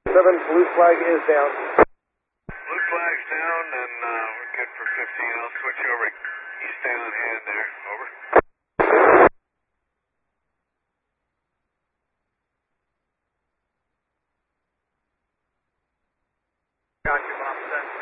Blue flag is down. Blue flag's down, and we're good for 15. I'll switch over. You stay on hand there. Over. Got you, Bob.